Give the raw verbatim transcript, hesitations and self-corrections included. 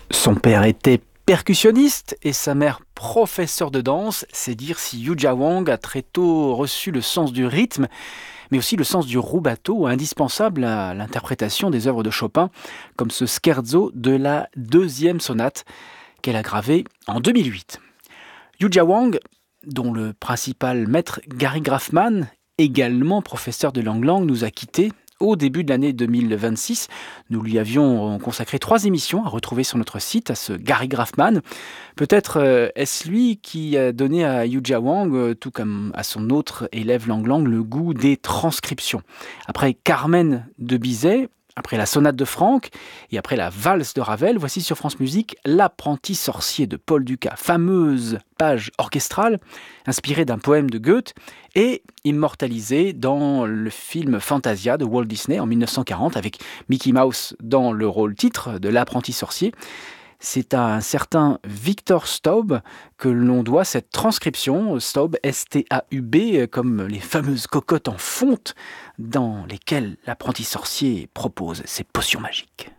Son père était percussionniste et sa mère professeure de danse. C'est dire si Yuja Wang a très tôt reçu le sens du rythme, mais aussi le sens du rubato, indispensable à l'interprétation des œuvres de Chopin, comme ce scherzo de la deuxième sonate qu'elle a gravé en deux mille huit. Yuja Wang, dont le principal maître Gary Graffman, également professeur de langue langue, nous a quittés au début de l'année deux mille vingt-six. Nous lui avions consacré trois émissions à retrouver sur notre site, à ce Gary Graffman. Peut-être euh, est-ce lui qui a donné à Yuja Wang, euh, tout comme à son autre élève Lang Lang, le goût des transcriptions. Après Carmen de Bizet, après la sonate de Franck et après la valse de Ravel, voici sur France Musique L'apprenti sorcier de Paul Dukas, fameuse page orchestrale inspirée d'un poème de Goethe et immortalisée dans le film Fantasia de Walt Disney en mille neuf cent quarante avec Mickey Mouse dans le rôle titre de l'apprenti sorcier. C'est à un certain Victor Staub que l'on doit cette transcription, Staub, S T A U B, comme les fameuses cocottes en fonte dans lesquelles l'apprenti sorcier propose ses potions magiques.